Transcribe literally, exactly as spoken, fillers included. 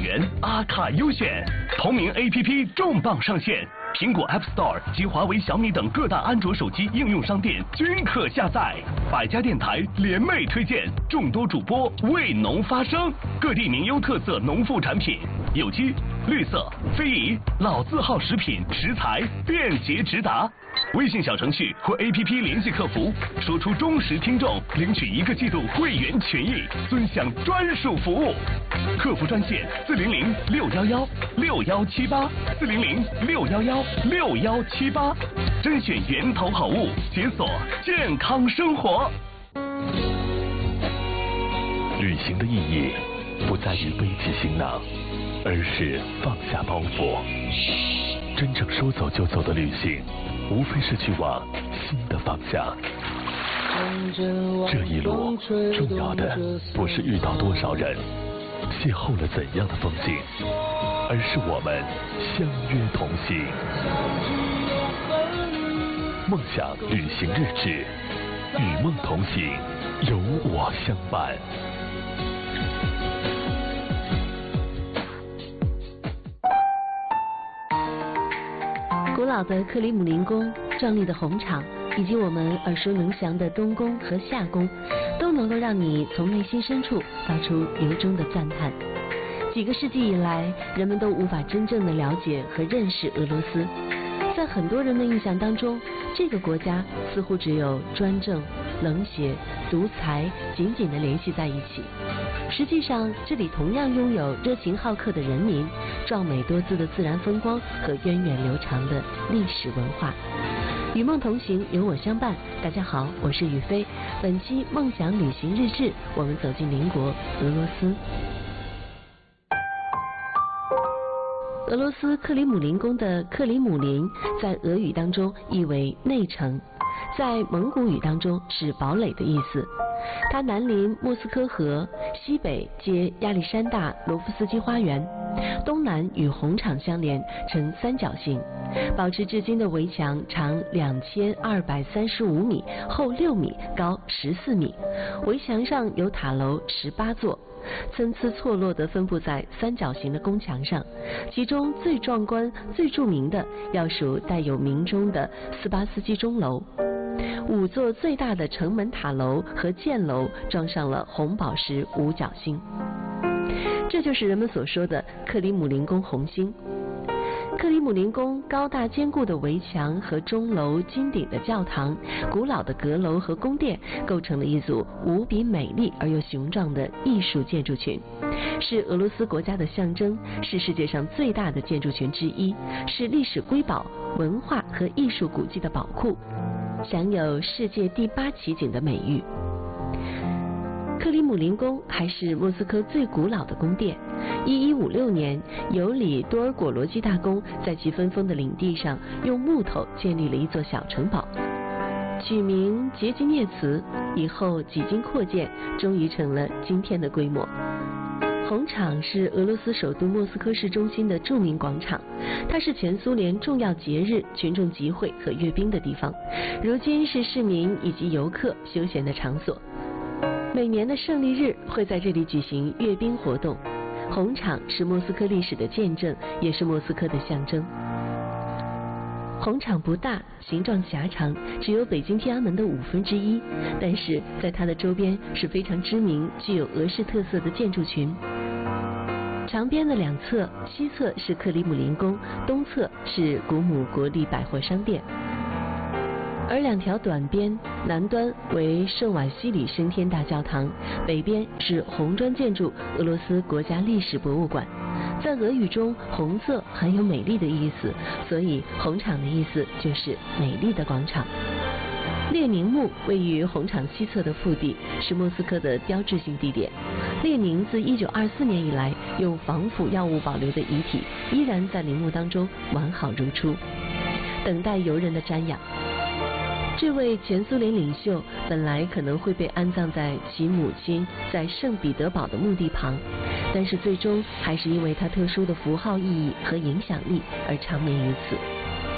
元阿卡优选，同名 A P P 重磅上线，苹果 App Store 及华为、小米等各大安卓手机应用商店均可下载。百家电台联袂推荐，众多主播为农发声，各地名优特色农副产品，有机、绿色、非遗、老字号食品食材便捷直达。微信小程序或 A P P 联系客服，说出忠实听众，领取一个季度会员权益，尊享专属服务。客服专线四零零六幺幺六幺七八四零零六幺幺六幺七八，甄选源头好物，解锁健康生活。 旅行的意义不在于背起行囊，而是放下包袱。真正说走就走的旅行，无非是去往新的方向。这一路重要的不是遇到多少人，邂逅了怎样的风景，而是我们相约同行。梦想旅行日志，与梦同行，有我相伴。 古老的克里姆林宫、壮丽的红场，以及我们耳熟能详的东宫和夏宫，都能够让你从内心深处发出由衷的赞叹。几个世纪以来，人们都无法真正的了解和认识俄罗斯。在很多人的印象当中，这个国家似乎只有专政、冷血、独裁紧紧地联系在一起。实际上，这里同样拥有热情好客的人民、壮美多姿的自然风光和源远流长的历史文化。与梦同行，有我相伴。大家好，我是雨飞。本期梦想旅行日志，我们走进邻国俄罗斯。俄罗斯克里姆林宫的克里姆林在俄语当中意为内城，在蒙古语当中是堡垒的意思。它南临莫斯科河，西北接亚历山大罗夫斯基花园，东南与红场相连，呈三角形。保持至今的围墙长两千二百三十五米，厚六米，高十四米。围墙上有塔楼十八座，参差错落地分布在三角形的宫墙上，其中最壮观、最著名的要数带有明钟的斯巴斯基钟楼。五座最大的城门塔楼和箭楼装上了红宝石五角星，这就是人们所说的克里姆林宫红星。克里姆林宫高大坚固的围墙和钟楼、金顶的教堂、古老的阁楼和宫殿，构成了一组无比美丽而又雄壮的艺术建筑群，是俄罗斯国家的象征，是世界上最大的建筑群之一，是历史瑰宝、文化和艺术古迹的宝库，享有世界第八奇景的美誉。克里姆林宫还是莫斯科最古老的宫殿。一一五六年，尤里多尔果罗基大公在其分封的领地上用木头建立了一座小城堡，取名杰吉涅茨，以后几经扩建，终于成了今天的规模。红场是俄罗斯首都莫斯科市中心的著名广场，它是前苏联重要节日、群众集会和阅兵的地方，如今是市民以及游客休闲的场所。每年的胜利日会在这里举行阅兵活动。红场是莫斯科历史的见证，也是莫斯科的象征。红场不大，形状狭长，只有北京天安门的五分之一，但是在它的周边是非常知名、具有俄式特色的建筑群。长边的两侧，西侧是克里姆林宫，东侧是古姆国立百货商店。而两条短边，南端为圣瓦西里升天大教堂，北边是红砖建筑俄罗斯国家历史博物馆。在俄语中，红色含有美丽的意思，所以红场的意思就是美丽的广场。列宁墓位于红场西侧的腹地，是莫斯科的标志性地点。列宁自一九二四年以来，用防腐药物保留的遗体依然在陵墓当中完好如初，等待游人的瞻仰。这位前苏联领袖本来可能会被安葬在其母亲在圣彼得堡的墓地旁，但是最终还是因为他特殊的符号意义和影响力而长眠于此。